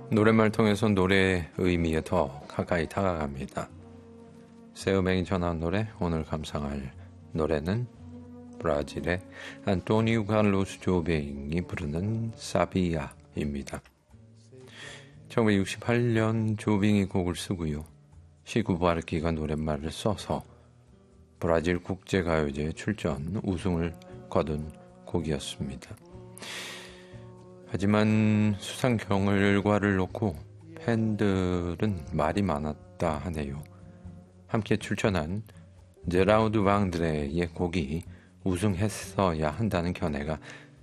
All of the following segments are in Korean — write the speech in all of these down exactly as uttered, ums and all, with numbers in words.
노랫말 통해서 노래의 의미에 더 가까이 다가갑니다. 새음행이 전한 노래, 오늘 감상할 노래는 브라질의 안토니오 칼로스 조뱅이 부르는 사비야입니다. 천구백육십팔 년 조빙이 곡을 쓰고요. 시구 부아르키가 노랫말을 써서 브라질 국제가요제 출전 우승을 거둔 곡이었습니다. 하지만 수상 결과를 놓고 팬들은 말이 많았다 하네요. 함께 출전한 제라우드 방드레의 곡이 우승했어야 한다는 견해가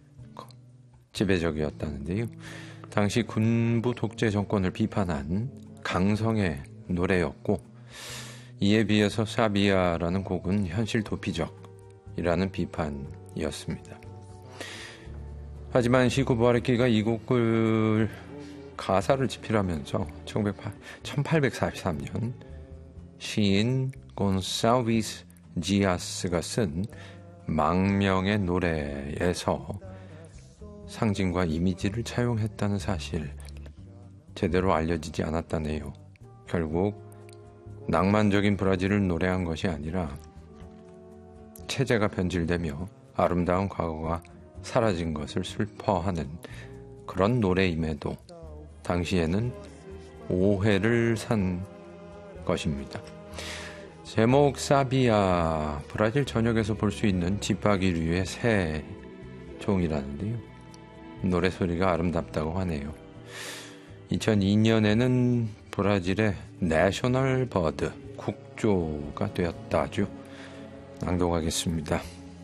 지배적이었다는데요. 당시 군부 독재 정권을 비판한 강성의 노래였고, 이에 비해서 사비야라는 곡은 현실 도피적이라는 비판이었습니다. 하지만 시구 부아르키가 이 곡을 가사를 집필하면서 천팔백사십삼 년 시인 곤살비스 지아스가 쓴 망명의 노래에서 상징과 이미지를 차용했다는 사실, 제대로 알려지지 않았다네요. 결국 낭만적인 브라질을 노래한 것이 아니라 체제가 변질되며 아름다운 과거가 사라진 것을 슬퍼하는 그런 노래임에도 당시에는 오해를 산 것입니다. 제목 사비야, 브라질 전역에서 볼 수 있는 집박이류의 새 종이라는데요. 노래소리가 아름답다고 하네요. 이천이 년에는 브라질의 내셔널 버드, 국조가 되었다죠. 낭독하겠습니다.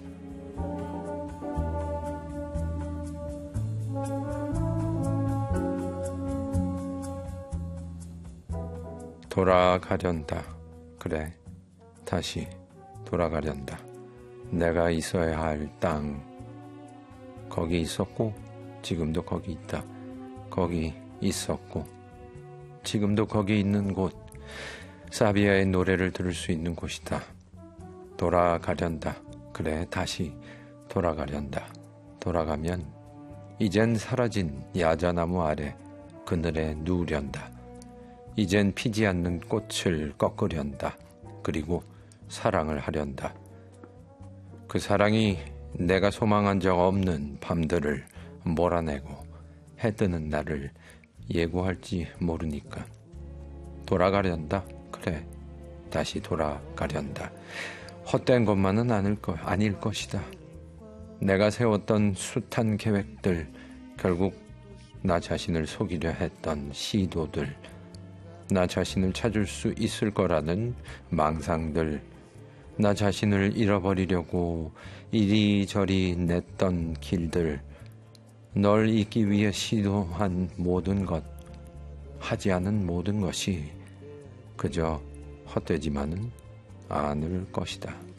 돌아가련다. 그래, 다시 돌아가련다. 내가 있어야 할 땅, 거기 있었고 지금도 거기 있다. 거기 있었고 지금도 거기 있는 곳, 사비야의 노래를 들을 수 있는 곳이다. 돌아가련다. 그래, 다시 돌아가련다. 돌아가면 이젠 사라진 야자나무 아래 그늘에 누우련다. 이젠 피지 않는 꽃을 꺾으련다. 그리고 사랑을 하련다. 그 사랑이 내가 소망한 적 없는 밤들을 몰아내고 해 뜨는 날을 예고할지 모르니까. 돌아가련다. 그래, 다시 돌아가련다. 헛된 것만은 아닐, 거, 아닐 것이다. 내가 세웠던 숱한 계획들, 결국 나 자신을 속이려 했던 시도들, 나 자신을 찾을 수 있을 거라는 망상들, 나 자신을 잃어버리려고 이리저리 냈던 길들, 널 잊기 위해 시도한 모든 것, 하지 않은 모든 것이 그저 헛되지만은 않을 것이다.